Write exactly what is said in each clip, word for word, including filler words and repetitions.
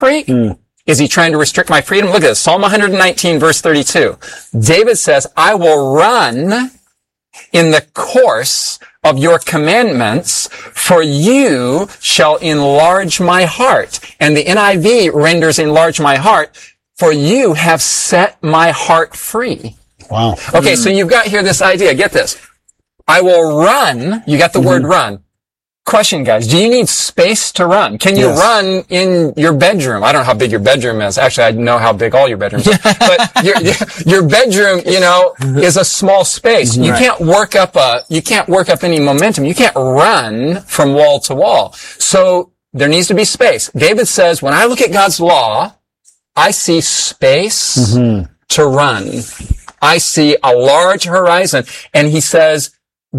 free? Mm. Is he trying to restrict my freedom? Look at this. Psalm one nineteen, verse thirty-two. David says, I will run in the course of your commandments, for you shall enlarge my heart. And the N I V renders enlarge my heart, for you have set my heart free. Wow. Okay, mm. so you've got here this idea. Get this. I will run. You got the mm-hmm. word run. Question, guys. Do you need space to run? Can you yes. run in your bedroom? I don't know how big your bedroom is. Actually, I know how big all your bedrooms are. But your, your bedroom, you know, is a small space. You right. can't work up a, you can't work up any momentum. You can't run from wall to wall. So there needs to be space. David says, when I look at God's law, I see space mm-hmm. to run. I see a large horizon. And he says,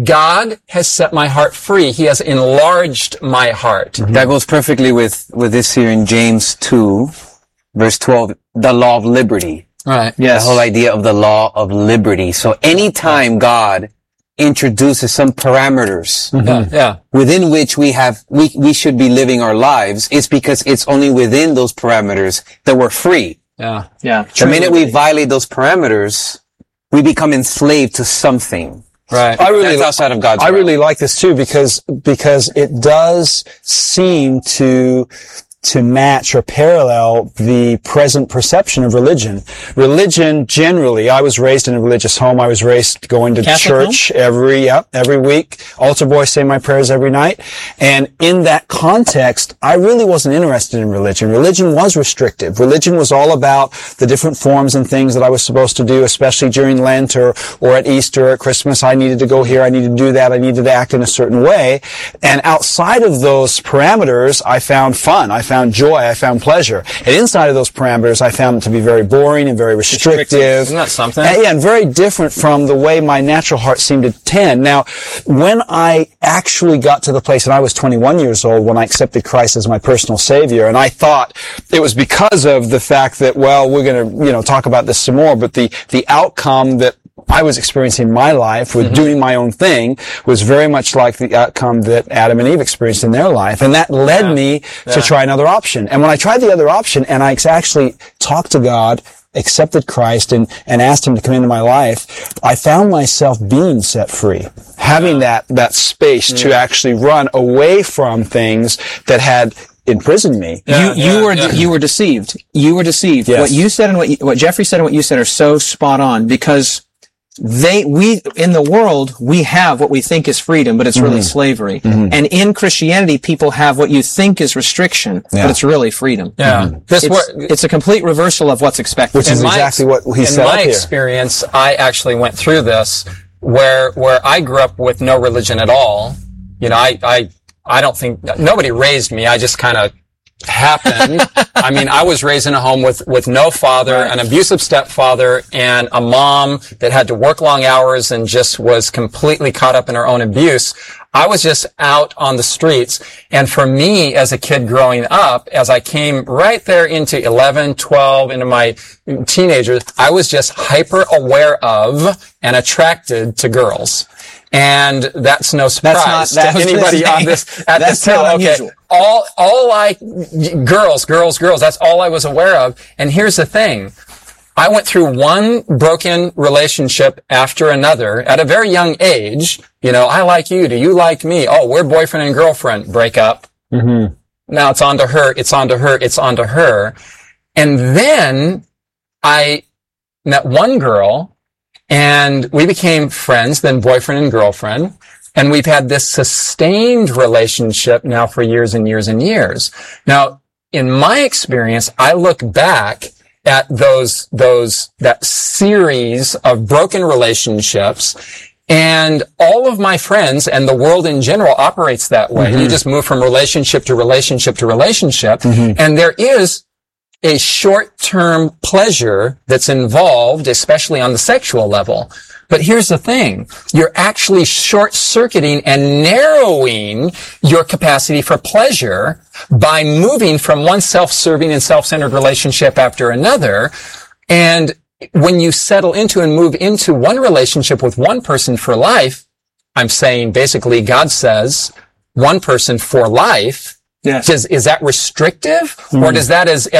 God has set my heart free. He has enlarged my heart. Mm-hmm. That goes perfectly with, with this here in James two, verse twelve, the law of liberty. Right. Yes. The whole idea of the law of liberty. So anytime God introduces some parameters mm-hmm. yeah. within which we have, we, we should be living our lives, it's because it's only within those parameters that we're free. Yeah. Yeah. The minute we violate those parameters, we become enslaved to something. Right. I really, That's outside of God's I realm. really like this too because, because it does seem to, to match or parallel the present perception of religion. Religion generally, I was raised in a religious home. I was raised going to Catholic church home? every, yep, every week. Altar boy, say my prayers every night. And in that context, I really wasn't interested in religion. Religion was restrictive. Religion was all about the different forms and things that I was supposed to do, especially during Lent or, or at Easter or at Christmas. I needed to go here. I needed to do that. I needed to act in a certain way. And outside of those parameters, I found fun. I found joy. I found pleasure. And inside of those parameters, I found it to be very boring and very restrictive. restrictive. Isn't that something? And, yeah, and very different from the way my natural heart seemed to tend. Now, when I actually got to the place, and I was twenty-one years old when I accepted Christ as my personal Savior, and I thought it was because of the fact that, well, we're going to, you know, talk about this some more, but the, the outcome that I was experiencing in my life with mm-hmm. doing my own thing was very much like the outcome that Adam and Eve experienced in their life. And that led yeah. me yeah. to try another option. And when I tried the other option and I actually talked to God, accepted Christ and, and asked him to come into my life, I found myself being set free. Having that, that space mm. to actually run away from things that had imprisoned me. Yeah, you, you yeah, were, yeah. you were deceived. You were deceived. Yes. What you said and what, you, what Jeffrey said and what you said are so spot on because They, we, in the world, we have what we think is freedom, but it's mm-hmm. really slavery. Mm-hmm. And in Christianity, people have what you think is restriction, yeah. but it's really freedom. Yeah. Mm-hmm. This it's, wor- it's a complete reversal of what's expected. Which is exactly what he said up here. In my experience, I actually went through this where, where I grew up with no religion at all. You know, I, I, I don't think, nobody raised me. I just kind of happened. I mean, I was raised in a home with, with no father, right. an abusive stepfather, and a mom that had to work long hours and just was completely caught up in her own abuse. I was just out on the streets. And for me, as a kid growing up, as I came right there into eleven, twelve, into my teenagers, I was just hyper aware of and attracted to girls. And that's no surprise that's not, to anybody on this, at that's this table. Okay. All, all I, girls, girls, girls, that's all I was aware of. And here's the thing. I went through one broken relationship after another at a very young age. You know, I like you. Do you like me? Oh, we're boyfriend and girlfriend. Break up. Mm-hmm. Now it's on to her. It's on to her. It's on to her. And then I met one girl and we became friends, then boyfriend and girlfriend. And we've had this sustained relationship now for years and years and years. Now, in my experience, I look back at those, those, that series of broken relationships, and all of my friends and the world in general operates that way. Mm-hmm. You just move from relationship to relationship to relationship, mm-hmm. and there is a short-term pleasure that's involved, especially on the sexual level. But here's the thing. You're actually short-circuiting and narrowing your capacity for pleasure by moving from one self-serving and self-centered relationship after another. And when you settle into and move into one relationship with one person for life, I'm saying basically God says one person for life. Yes. Does, is that restrictive? Mm. Or does that as